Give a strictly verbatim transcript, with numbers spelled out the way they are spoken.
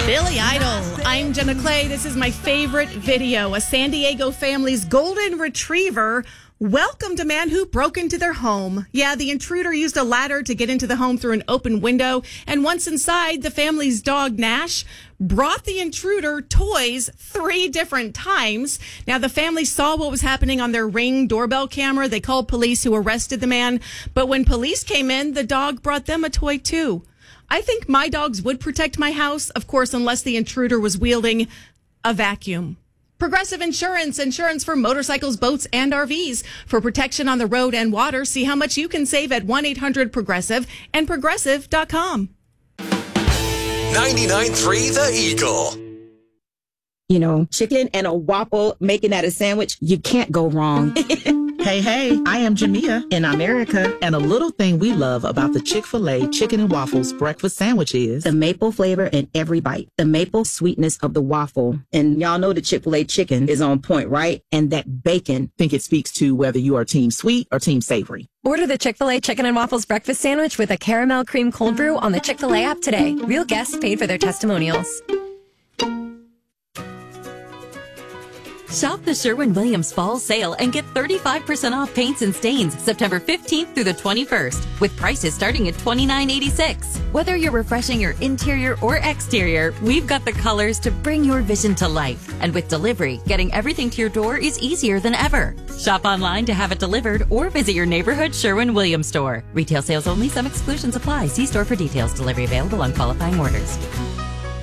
Billy Idol. I'm Jenna Clay. This is my favorite video. A San Diego family's golden retriever welcomed a man who broke into their home. Yeah, the intruder used a ladder to get into the home through an open window. And once inside, the family's dog, Nash, brought the intruder toys three different times. Now, the family saw what was happening on their Ring doorbell camera. They called police, who arrested the man. But when police came in, the dog brought them a toy, too. I think my dogs would protect my house, of course, unless the intruder was wielding a vacuum. Progressive Insurance, insurance for motorcycles, boats, and R Vs. For protection on the road and water, see how much you can save at one eight hundred progressive and progressive dot com. ninety-nine point three The Eagle. You know, chicken and a waffle, making that a sandwich, you can't go wrong. Hey, hey, I am Jamia in America, and a little thing we love about the Chick-fil-A Chicken and Waffles breakfast sandwich is the maple flavor in every bite, the maple sweetness of the waffle. And y'all know the Chick-fil-A chicken is on point, right? And that bacon. I think it speaks to whether you are team sweet or team savory. Order the Chick-fil-A Chicken and Waffles breakfast sandwich with a caramel cream cold brew on the Chick-fil-A app today. Real guests paid for their testimonials. Shop the Sherwin-Williams Fall Sale and get thirty-five percent off paints and stains September fifteenth through the twenty-first, with prices starting at twenty-nine eighty-six. Whether you're refreshing your interior or exterior, we've got the colors to bring your vision to life. And with delivery, getting everything to your door is easier than ever. Shop online to have it delivered or visit your neighborhood Sherwin-Williams store. Retail sales only. Some exclusions apply. See store for details. Delivery available on qualifying orders.